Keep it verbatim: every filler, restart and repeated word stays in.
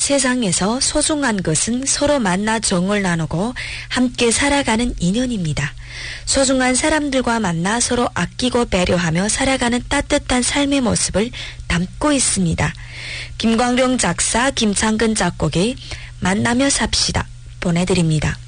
세상에서 소중한 것은 서로 만나 정을 나누고 함께 살아가는 인연입니다. 소중한 사람들과 만나 서로 아끼고 배려하며 살아가는 따뜻한 삶의 모습을 담고 있습니다. 김광룡 작사, 김창근 작곡의 만나며 삽시다 보내드립니다.